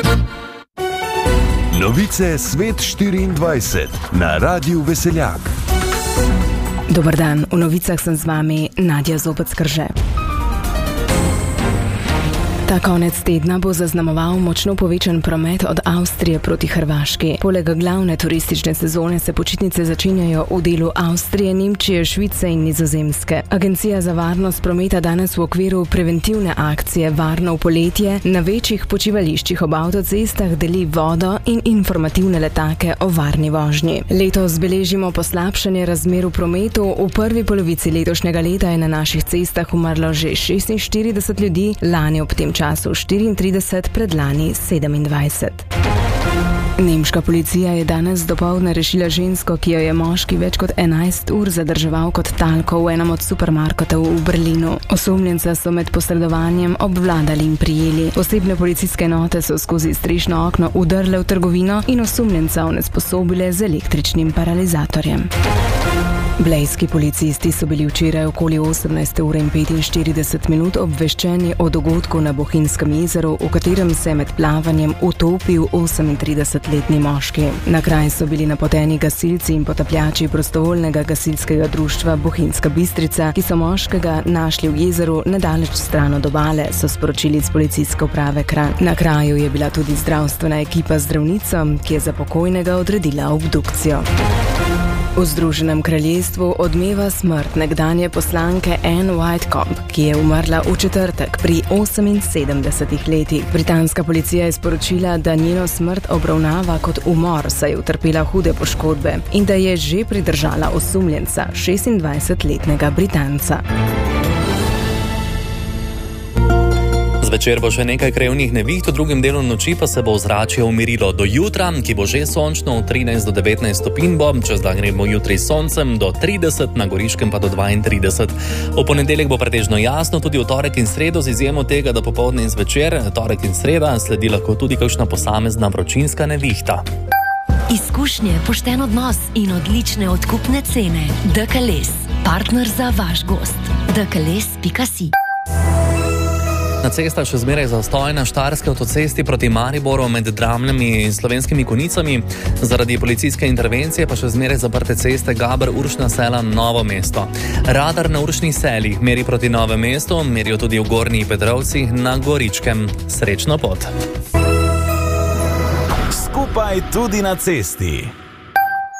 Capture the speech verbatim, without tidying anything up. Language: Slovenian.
Novice Svet štiriindvajset na Radiu Veseljak. Dober dan, v novicah sem z vami Nadja Zobec-Krže. Ta konec tedna bo zaznamoval močno povečan promet od Avstrije proti Hrvaški. Poleg glavne turistične sezone se počitnice začenjajo v delu Avstrije, Nemčije, Švice in Nizozemske. Agencija za varnost prometa danes v okviru preventivne akcije Varno v poletje na večjih počivališčih ob avtocestah deli vodo in informativne letake o varni vožnji. Letos beležimo poslabšanje razmer v prometu. V prvi polovici letošnjega leta je na naših cestah umrlo že šestinštirideset ljudi, lani ob tem času štiriintrideset, predlani sedemindvajset. Nemška policija je danes dopoldne rešila žensko, ki jo je moški več kot enajst ur zadrževal kot talko v enem od supermarketov v Berlinu. Osumljenca so med posredovanjem obvladali in prijeli. Osebne policijske enote so skozi strešno okno udrle v trgovino in osumljenca onesposobile z električnim paralizatorjem. Blejski policisti so bili včeraj okoli osemnajste ure in petinštirideset minut obveščeni o dogodku na Bohinjskem jezeru, v katerem se je med plavanjem utopil osemintridesetletni moški. Na kraj so bili napoteni gasilci in potapljači prostovoljnega gasilskega društva Bohinjska Bistrica, ki so moškega našli v jezeru nedaleč stran od obale, so sporočili iz policijske uprave Kranj. Na kraju je bila tudi zdravstvena ekipa z zdravnico, ki je za pokojnega odredila obdukcijo. V Združenem kraljestvu odmeva smrt nekdanje poslanke Anne Whitecomb, ki je umrla v četrtek pri oseminsedemdesetih letih. Britanska policija je sporočila, da njeno smrt obravnava kot umor, saj je utrpela hude poškodbe in da je že pridržala osumljenca, šestindvajsetletnega Britanca. Zvečer bo še nekaj krajevnih neviht, v drugem delu noči pa se bo ozračje umirilo do jutra, ki bo že sončno, od trinajst do devetnajst stopinj bo, čez dan gremo jutri s soncem do trideset, na Goriškem pa do dvaintrideset. V ponedeljek bo pretežno jasno, tudi v torek in sredo, z izjemo tega, da popoldne in zvečer, torek in sreda, sledi lahko tudi kakšna posamezna vročinska nevihta. Izkušnje, pošten odnos in odlične odkupne cene. D K L S, partner za vaš gost. d k l s pika si. Na cestah še zmeraj zastoj na štajerski avtocesti proti Mariboru med Dramljami in Slovenskimi Konicami. Zaradi policijske intervencije pa še zmeraj zaprte ceste Gaber-Uršna Sela Novo mesto. Radar na Uršnih Selih meri proti Novemu mestu, merijo tudi v Gornjih Petrovcih na Goričkem. Srečno pot! Skupaj tudi na cesti.